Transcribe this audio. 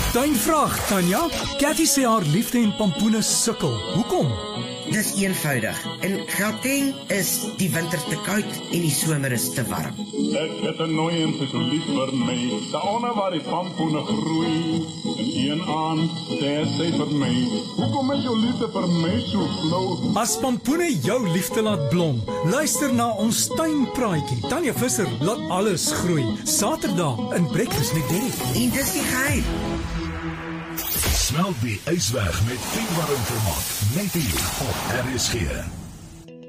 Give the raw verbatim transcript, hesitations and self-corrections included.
Tuinvraag, Tanya. Cathy sê haar liefde en pampoene sukkel. Hoekom? Dis eenvoudig. In Gauteng is die winter te koud en die somer is te warm. Ek het 'n nooi en sy so lief vir my, daaronder waar die pampoene groei. En een aand sê sy vir my, hoekom is jou liefde vir my so flou? As pampoene jou liefde laat blom, luister na ons tuinpraatjie. Tanya Visser laat alles groei. Saterdag in Breakfast met Derek. En dis die geheim. Smelt die ys weg met Piet Warren Vermaak. Net hier op R S G.